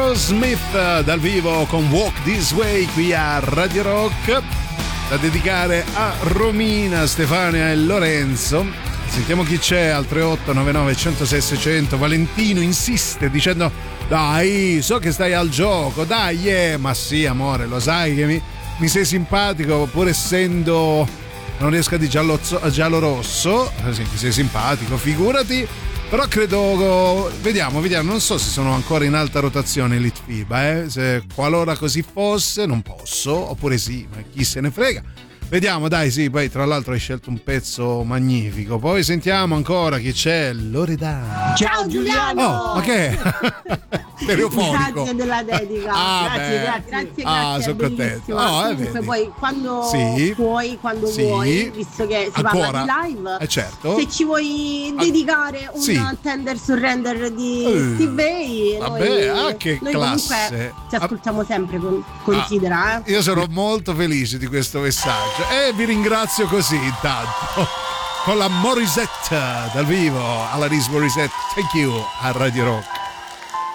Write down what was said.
Aerosmith dal vivo con Walk This Way qui a Radio Rock, da dedicare a Romina, Stefania e Lorenzo. Sentiamo chi c'è al 3899 106 600. Valentino insiste dicendo: dai, so che stai al gioco, dai, ma sì amore, lo sai che mi sei simpatico pur essendo, non riesco a dire giallo rosso, sì, mi sei simpatico, figurati. Però credo, vediamo, non so se sono ancora in alta rotazione Elite FIBA, se qualora così fosse non posso, oppure sì, ma chi se ne frega. Vediamo, dai, sì, poi tra l'altro hai scelto un pezzo magnifico. Poi sentiamo ancora chi c'è, Loredana. Ciao Giuliano! Oh, ma che è? Stereofonico. Grazie della dedica. Grazie. Sono contento. Comunque poi quando puoi, vuoi, visto che si parla di live, certo. se ci vuoi dedicare un Tender Surrender di Steve Vai, noi che classe. Comunque ci ascoltiamo sempre, considera. Io sono molto felice di questo messaggio e vi ringrazio così intanto con la Morissette dal vivo, Alanis Morissette, thank you a Radio Rock.